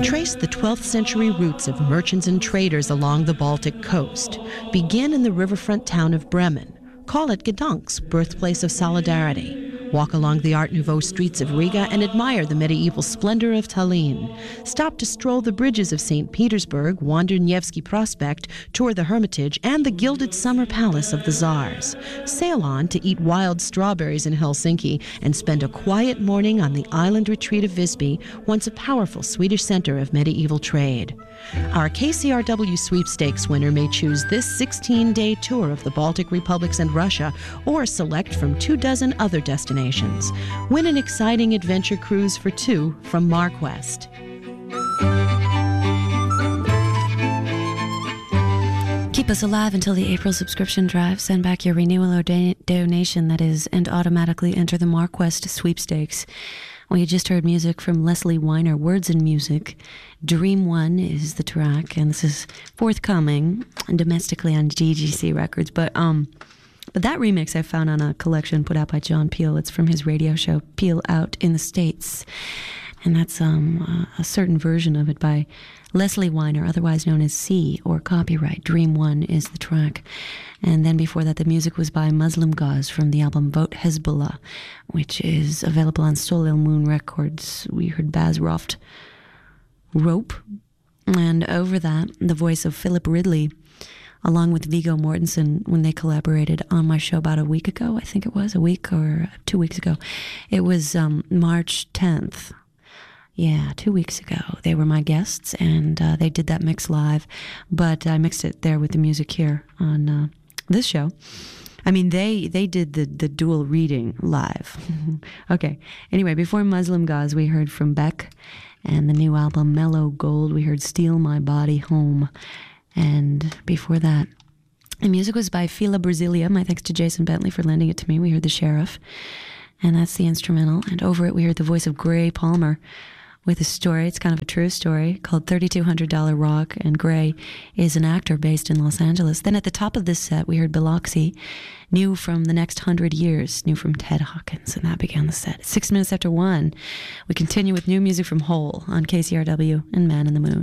Trace the 12th century roots of merchants and traders along the Baltic coast. Begin in the riverfront town of Bremen. Call it Gdansk's birthplace of solidarity. Walk along the Art Nouveau streets of Riga and admire the medieval splendor of Tallinn. Stop to stroll the bridges of St. Petersburg, wander Nevsky Prospect, tour the Hermitage and the gilded summer palace of the Tsars. Sail on to eat wild strawberries in Helsinki and spend a quiet morning on the island retreat of Visby, once a powerful Swedish center of medieval trade. Our KCRW sweepstakes winner may choose this 16-day tour of the Baltic republics and Russia, or select from 24 other destinations. Win an exciting adventure cruise for two from MarkWest. Keep us alive until the April subscription drive. Send back your renewal or donation, that is, and automatically enter the MarkWest sweepstakes. We just heard music from Leslie Weiner, Words and Music. Dream One is the track, and this is forthcoming domestically on GGC Records. But that remix I found on a collection put out by John Peel. It's from his radio show, Peel Out in the States. And that's a certain version of it by Leslie Weiner, otherwise known as C, or Copyright. Dream One is the track. And then before that, the music was by Muslim Gauze from the album Vote Hezbollah, which is available on Soul Il Moon Records. We heard Baz Roft Rope. And over that, the voice of Philip Ridley, along with Viggo Mortensen, when they collaborated on my show about a week ago, I think it was, a week or 2 weeks ago. It was March 10th. Yeah, 2 weeks ago. They were my guests, and they did that mix live, but I mixed it there with the music here on this show. I mean, they did the dual reading live. Okay, anyway, before Muslim Gauze, we heard from Beck and the new album Mellow Gold. We heard Steal My Body Home, and before that, the music was by Fila Brasilia. My thanks to Jason Bentley for lending it to me. We heard The Sheriff, and that's the instrumental, and over it we heard the voice of Gray Palmer with a story. It's kind of a true story called $3,200 Rock, and Gray is an actor based in Los Angeles. Then at the top of this set, we heard Biloxi, New from the Next 100 Years, new from Ted Hawkins, and that began the set. 6 minutes after 1, we continue with new music from Hole on KCRW and Man in the Moon.